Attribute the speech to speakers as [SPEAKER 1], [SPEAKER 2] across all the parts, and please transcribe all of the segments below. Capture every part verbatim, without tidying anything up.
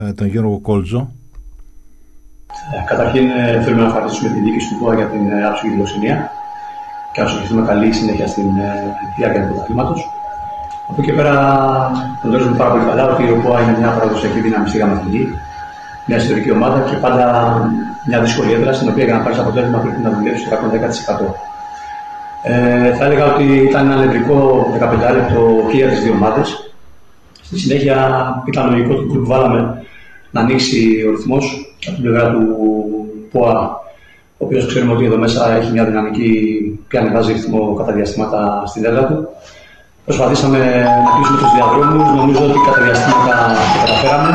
[SPEAKER 1] τον Γιώργο Κόλτζο.
[SPEAKER 2] Ε, καταρχήν ε, θέλουμε να ευχαριστήσουμε τη διοίκηση του ΠΟΑ για την ε, άψογη φιλοξενία και να σας ευχηθούμε καλή συνέχεια στην ε, διάρκεια του πρωταθλήματος. Από εκεί πέρα γνωρίζουμε πάρα πολύ καλά ότι ο ΠΟΑ είναι μια παραδοσιακή δύναμη στη ΓΑΜΑ Εθνική, μια ιστορική ομάδα και πάντα μια δύσκολη έδρα στην οποία για να πάρει αποτέλεσμα πρέπει να δουλεύει στο εκατόν δέκα τοις εκατό. Ε, θα έλεγα ότι ήταν ένα νευρικό δεκαπέντε λεπτό και για τις δύο ομάδες. Στη συνέχεια ήταν λογικό το που βάλαμε να ανοίξει ο ρυθμός από την πλευρά του ΠΟΑ, ο οποίος ξέρουμε ότι εδώ μέσα έχει μια δυναμική που ανεβάζει ρυθμό κατά διαστήματα στην έδρα του. Προσπαθήσαμε να κλείσουμε τους διαδρόμους, νομίζω ότι κατά διαστήματα το καταφέραμε.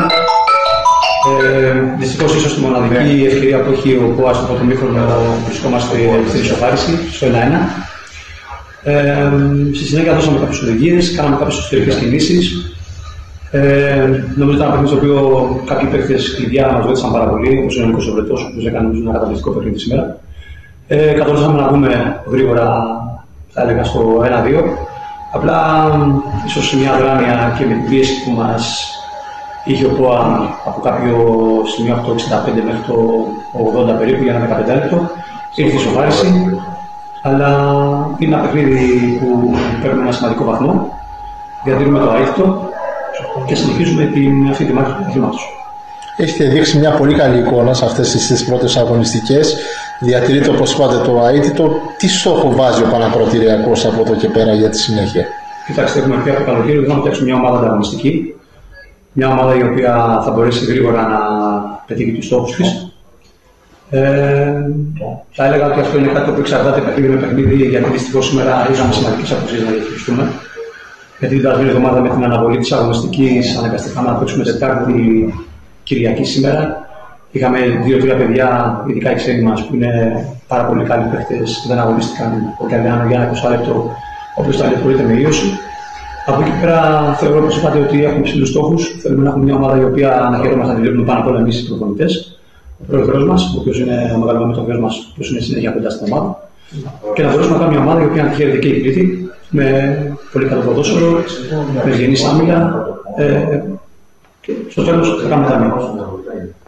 [SPEAKER 2] Ε, δυστυχώς, ίσως τη μοναδική ευκαιρία που έχει ο ΠΟΑ στο πρώτο μήχρονο βρισκόμαστε στην ισοφάριση, στο ένα ένα. Ε, στη συνέχεια δώσαμε κάποιες οδηγίες, κάναμε κάποιες εσωτερικές κινήσεις. Ε, νομίζω ότι ήταν ένα παιχνίδι στο οποίο κάποιοι παίκτες κλειδιά μας βοήθησαν πάρα πολύ, όπως είναι ο Νίκος Οβρετός, ο οποίος έκανε ένα καταπληκτικό παιχνίδι σήμερα. Ε, Κατορθώσαμε να βγούμε γρήγορα, θα έλεγα, στο ένα δύο. Απλά, ίσως μια αδράνεια και με την πίεση που μας είχε ο ΠΟΑ από κάποιο σημείο από το εξήντα πέντε μέχρι το ογδόντα περίπου για ένα δεκαπέντε λεπτό, ήρθε η ισοφάριση. Αλλά είναι ένα παιχνίδι που παίρνουμε ένα σημαντικό βαθμό, διατηρούμε το αίτητο και συνεχίζουμε την, αυτή τη μάχη του πρωταθλήματος.
[SPEAKER 3] Έχετε δείξει μια πολύ καλή εικόνα σε αυτές τις πρώτες αγωνιστικές. Διατηρείτε, όπως είπατε, το αίτητο. Τι στόχο βάζει ο Πανακρωτηριακός από εδώ και πέρα για τη συνέχεια?
[SPEAKER 2] Κοιτάξτε, έχουμε πει από το καλοκαίρι ότι θα φτιάξουμε μια ομάδα ανταγωνιστική. Μια ομάδα η οποία θα μπορέσει γρήγορα να πετύχει τους στόχους της. Ε, θα έλεγα ότι αυτό είναι κάτι που εξαρτάται παιχνίδι με παιχνίδι, γιατί δυστυχώς σήμερα είχαμε σημαντικές απουσίες να διαχειριστούμε. Γιατί την περασμένη εβδομάδα με την αναβολή της αγωνιστικής αναγκαστήκαμε να παίξουμε Τετάρτη Κυριακή σήμερα. Είχαμε δύο-τρία παιδιά, ειδικά οι ξένοι μας, που είναι πάρα πολύ καλοί παίκτες, δεν αγωνίστηκαν. Ο Κιαλιάνο για ένα είκοσι λεπτό, ο οποίος ταλαιπωρείται με ίωση. Από εκεί πέρα θεωρώ, όπως είπατε, ότι έχουμε ψηλούς στόχους. Θέλουμε να έχουμε μια ομάδα η οποία αναχαιρόμαστε να τη βλέπουμε πάνω απ' όλα εμείς οι προπονητές. Ο πρόεδρος μας, ο οποίος είναι ο μεγαλομέτωχος μας, ο οποίος είναι συνέχεια κοντά στην ομάδα. Και να μπορέσουμε να κάνουμε μια ομάδα η οποία να χαίρεται και η Κρήτη, με πολύ καλό ποδόσφαιρο, με ευγενή άμυλα. Ε, και στο τέλος θα κάνουμε τα μία.